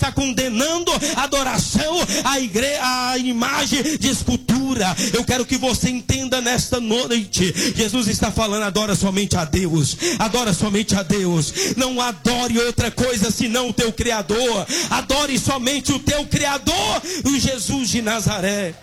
está condenando a adoração à imagem de escultura. Eu quero que você entenda nesta noite. Jesus está falando: adora somente a Deus. Adora somente a Deus. Não adore outra coisa senão o teu Criador. Adore somente o teu Criador, o Jesus de Nazaré.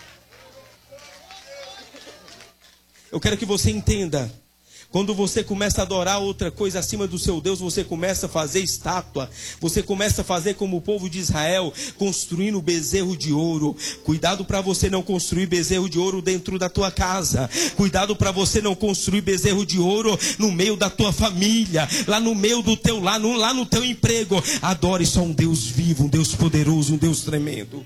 Eu quero que você entenda. Quando você começa a adorar outra coisa acima do seu Deus, você começa a fazer estátua. Você começa a fazer como o povo de Israel, construindo bezerro de ouro. Cuidado para você não construir bezerro de ouro dentro da tua casa. Cuidado para você não construir bezerro de ouro no meio da tua família, lá no meio do teu lar, lá no teu emprego. Adore só um Deus vivo, um Deus poderoso, um Deus tremendo.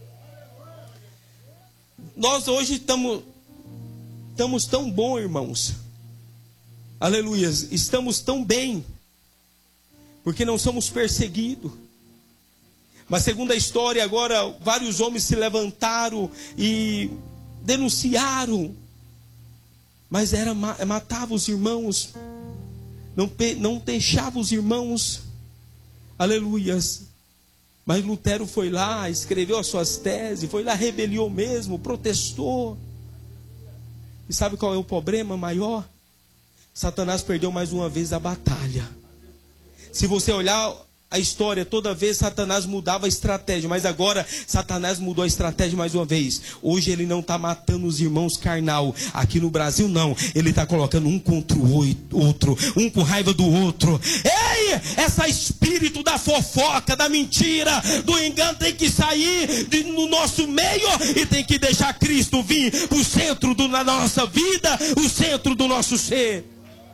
Nós hoje estamos tão bom, irmãos. Aleluia, estamos tão bem, porque não somos perseguidos. Mas segundo a história agora, vários homens se levantaram e denunciaram, mas matava os irmãos, não deixava os irmãos, aleluias. Mas Lutero foi lá, escreveu as suas teses, foi lá, rebeliou mesmo, protestou. E sabe qual é o problema maior? Satanás perdeu mais uma vez a batalha. Se você olhar a história, toda vez Satanás mudava a estratégia, mas agora Satanás mudou a estratégia mais uma vez. Hoje ele não está matando os irmãos carnal. Aqui no Brasil não, ele está colocando um contra o outro, um com raiva do outro. Ei, esse espírito da fofoca, da mentira, do engano tem que sair no nosso meio e tem que deixar Cristo vir para o centro da nossa vida, o centro do nosso ser.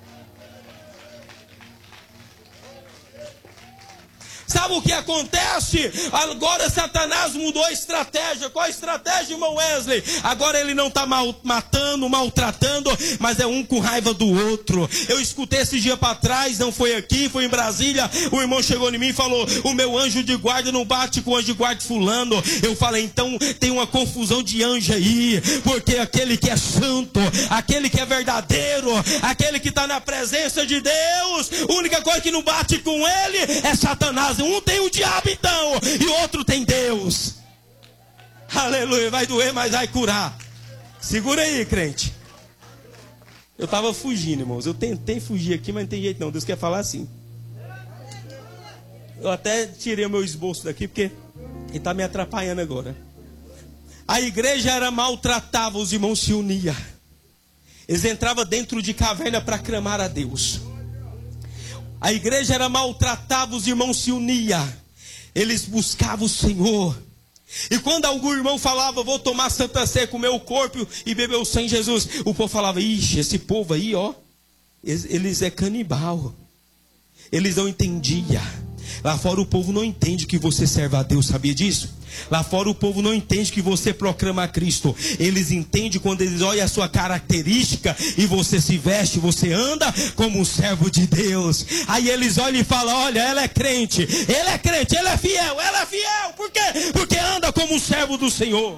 Sabe o que acontece? Agora Satanás mudou a estratégia. Qual a estratégia, irmão Wesley? Agora ele não está matando, maltratando, mas é um com raiva do outro. Eu escutei esse dia para trás, não foi aqui, foi em Brasília. O irmão chegou em mim e falou: o meu anjo de guarda não bate com o anjo de guarda fulano. Eu falei: então tem uma confusão de anjo aí, porque aquele que é santo, aquele que é verdadeiro, aquele que está na presença de Deus, a única coisa que não bate com ele é Satanás. Um tem o diabo então, e o outro tem Deus. Aleluia, vai doer, mas vai curar. Segura aí, crente. Eu estava fugindo, irmãos. Eu tentei fugir aqui, mas não tem jeito não. Deus quer falar assim. Eu até tirei o meu esboço daqui, porque ele está me atrapalhando agora. A igreja era maltratada, os irmãos se uniam. Eles entravam dentro de caverna para clamar a Deus. A igreja era maltratada, os irmãos se uniam. Eles buscavam o Senhor. E quando algum irmão falava: vou tomar Santa Ceia, comer o corpo e beber o sangue de Jesus, o povo falava: ixi, esse povo aí, ó, eles é canibal. Eles não entendiam. Lá fora o povo não entende que você serve a Deus, sabia disso? Lá fora o povo não entende que você proclama a Cristo. Eles entendem quando eles olham a sua característica e você se veste, você anda como um servo de Deus. Aí eles olham e falam: olha, ela é crente, ele é crente, ele é fiel, ela é fiel. Por quê? Porque anda como um servo do Senhor.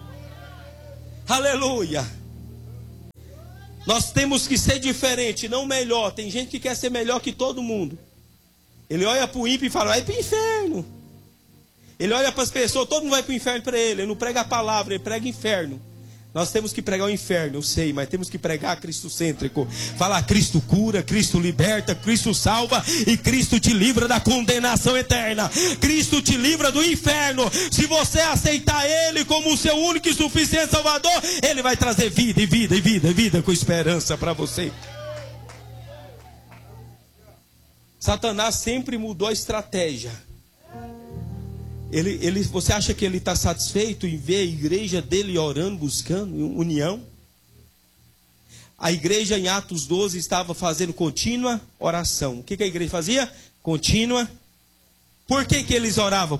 Aleluia. Nós temos que ser diferente, não melhor. Tem gente que quer ser melhor que todo mundo. Ele olha para o ímpio e fala: vai para o inferno. Ele olha para as pessoas, todo mundo vai para o inferno para ele. Ele não prega a palavra, ele prega inferno. Nós temos que pregar o inferno, eu sei, mas temos que pregar cristocêntrico. Falar: Cristo cura, Cristo liberta, Cristo salva e Cristo te livra da condenação eterna. Cristo te livra do inferno. Se você aceitar Ele como o seu único e suficiente Salvador, Ele vai trazer vida e vida e vida e vida com esperança para você. Satanás sempre mudou a estratégia. Você acha que ele está satisfeito em ver a igreja dele orando, buscando união? A igreja em Atos 12 estava fazendo contínua oração. O que a igreja fazia? Contínua. Por que eles oravam?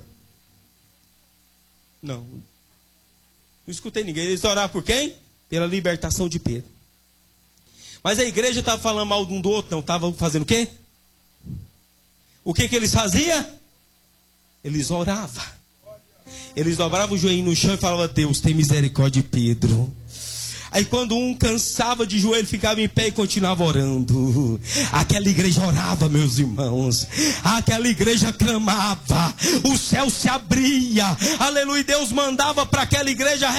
Não escutei ninguém. Eles oravam por quem? Pela libertação de Pedro. Mas a igreja estava falando mal de um do outro? Não, estava fazendo o quê? O que eles faziam? Eles oravam. Eles dobravam o joelho no chão e falavam: Deus, tem misericórdia de Pedro. Aí quando um cansava de joelho, ficava em pé e continuava orando. Aquela igreja orava, meus irmãos. Aquela igreja clamava. O céu se abria. Aleluia. Deus mandava para aquela igreja